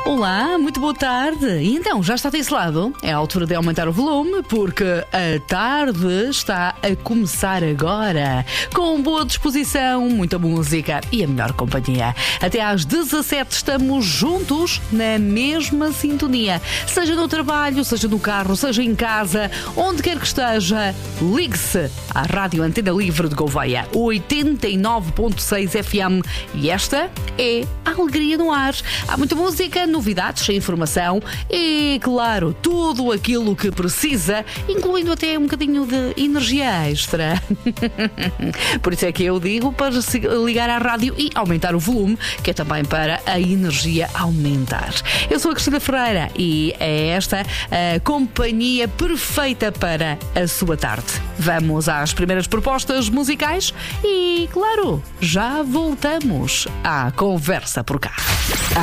Olá, muito boa tarde. E então, já está desse lado? É a altura de aumentar o volume, porque a tarde está a começar agora. Com boa disposição, muita música e a melhor companhia. Até às 17 estamos juntos na mesma sintonia. Seja no trabalho, seja no carro, seja em casa, onde quer que esteja, ligue-se à Rádio Antena Livre de Gouveia, 89.6 FM. E esta é a Alegria no Ar. Há muita música, novidades, informação e, claro, tudo aquilo que precisa, incluindo até um bocadinho de energia extra. Por isso é que eu digo para ligar à rádio e aumentar o volume, que é também para a energia aumentar. Eu sou a Cristina Ferreira e é esta a companhia perfeita para a sua tarde. Vamos às primeiras propostas musicais e, claro, já voltamos à conversa por cá.